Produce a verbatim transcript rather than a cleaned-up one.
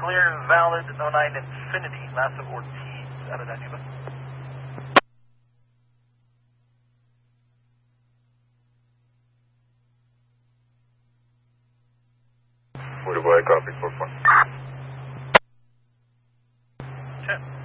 clear, valid, oh nine Infinity, Massive Ortiz, out of Danuba. Motorboy, copy, four four. Check.